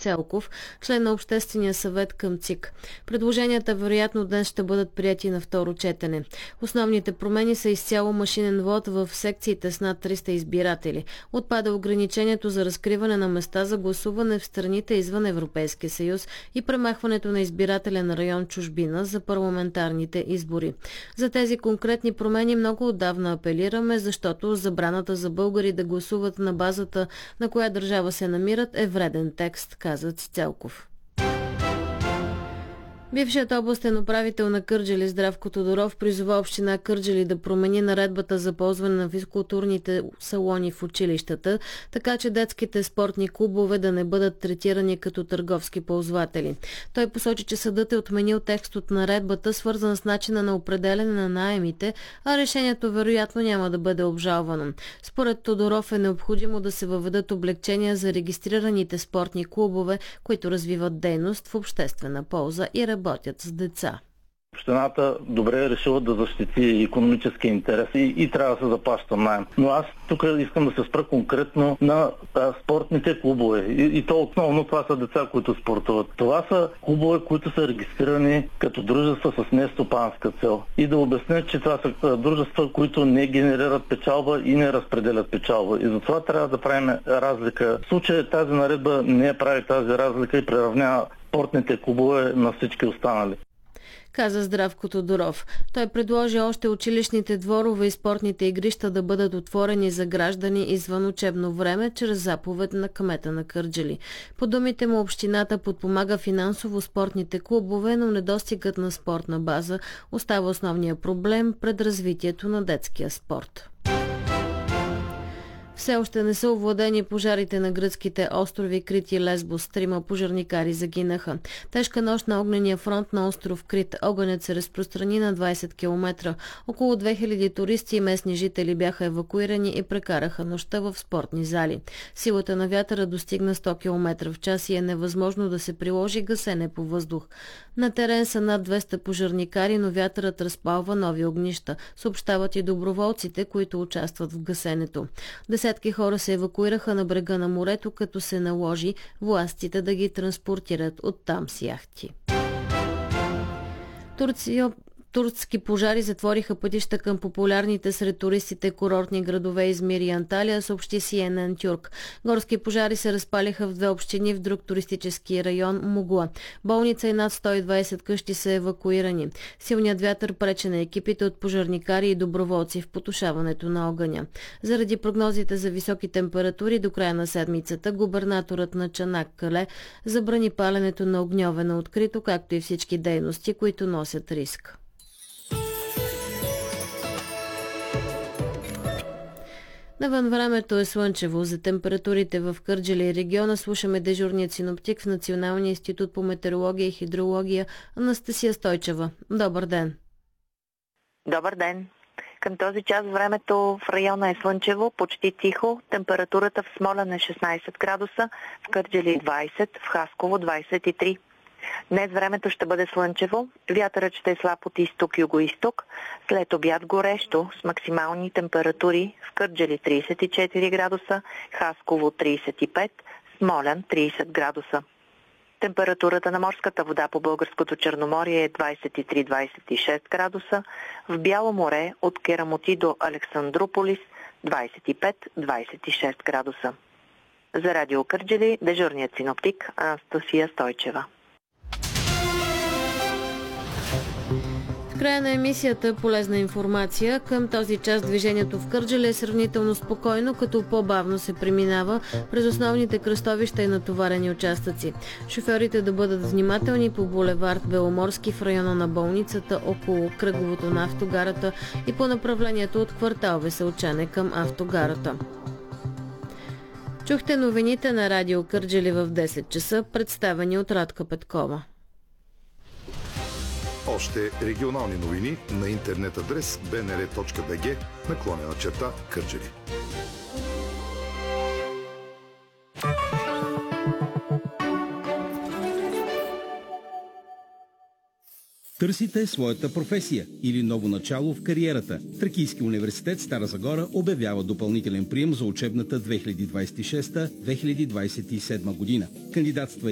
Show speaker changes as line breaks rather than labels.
Целков, член на Обществения съвет към ЦИК. Предложенията вероятно днес ще бъдат прияти на второ четене. Основните промени са изцяло машинен вод в секциите с над 300 избиратели. Отпада ограничението за разкриване на места за гласуване в страните извън Европейския съюз и премахването на избирателен район чужбина за парламентарните избори. За тези конкретни промени много отдавна апелираме, защото забраната за българи да гласуват на базата на коя държава се намират е вреден текст, каза Цицелков. Бившият областен управител на Кърджали Здравко Тодоров призова община Кърджали да промени наредбата за ползване на физкултурните салони в училищата, така че детските спортни клубове да не бъдат третирани като търговски ползватели. Той посочи, че съдът е отменил текст от наредбата, свързан с начина на определяне на наемите, а решението вероятно няма да бъде обжалвано. Според Тодоров е необходимо да се въведат облекчения за регистрираните спортни клубове, които развиват дейност в обществена полза и работят с деца.
Общината добре е решила да защити икономически интерес и трябва да се заплаща наем. Но аз тук искам да се спра конкретно на спортните клубове. И то основно това са деца, които спортуват. Това са клубове, които са регистрирани като дружества с нестопанска цел. И да обясня, че това са дружества, които не генерират печалба и не разпределят печалба. И затова трябва да правим разлика. В случая тази наредба не прави тази разлика и приравнява спортните клубове на всички останали,
каза Здравко Тодоров. Той предложи още училищните дворове и спортните игрища да бъдат отворени за граждани извън учебно време чрез заповед на кмета на Кърджали. По думите му, общината подпомага финансово спортните клубове, но недостигът на спортна база остава основния проблем пред развитието на детския спорт. Все още не са овладени пожарите на гръцките острови Крит и Лесбос. 3 пожарникари загинаха. Тежка нощ на огнения фронт на остров Крит. Огънят се разпространи на 20 км. Около 2000 туристи и местни жители бяха евакуирани и прекараха нощта в спортни зали. Силата на вятъра достигна 100 км в час и е невъзможно да се приложи гасене по въздух. На терен са над 200 пожарникари, но вятърът разпалва нови огнища, съобщават и доброволците, които участват в гасенето. Десетки хора се евакуираха на брега на морето, като се наложи властите да ги транспортират оттам с яхти. Турски пожари затвориха пътища към популярните сред туристите курортни градове Измир и Анталия, съобщи CNN Тюрк. Горски пожари се разпалиха в 2 общини в друг туристически район Мугла. Болница и над 120 къщи са евакуирани. Силният вятър прече на екипите от пожарникари и доброволци в потушаването на огъня. Заради прогнозите за високи температури до края на седмицата, губернаторът на Чанак Кале забрани паленето на огньове на открито, както и всички дейности, които носят риск. Навън времето е слънчево. За температурите в Кърджали и региона слушаме дежурният синоптик в Националния институт по метеорология и хидрология Анастасия Стойчева. Добър ден!
Добър ден! Към този час времето в района е слънчево, почти тихо. Температурата в Смолян е 16 градуса, в Кърджали 20, в Хасково 23. Днес времето ще бъде слънчево, вятърът ще е слаб от изток-юго-исток, след обяд горещо с максимални температури в Кърджали 34 градуса, Хасково 35, Смолян 30 градуса. Температурата на морската вода по българското Черноморие е 23-26 градуса, в Бяло море от Керамоти до Александруполис 25-26 градуса. За радио Кърджали, дежурният синоптик Анастасия Стойчева.
В края на емисията полезна информация. Към този час движението в Кърджали е сравнително спокойно, като по-бавно се преминава през основните кръстовища и натоварени участъци. Шофьорите да бъдат внимателни по булевард Беломорски в района на болницата, около кръговото на автогарата и по направлението от квартал Веселчане към автогарата. Чухте новините на радио Кърджали в 10 часа, представени от Радка Петкова.
Още регионални новини на интернет адрес bnr.bg/Кърджали.
Търсите своята професия или ново начало в кариерата. Тракийски университет Стара Загора обявява допълнителен прием за учебната 2026-2027 година. Кандидатства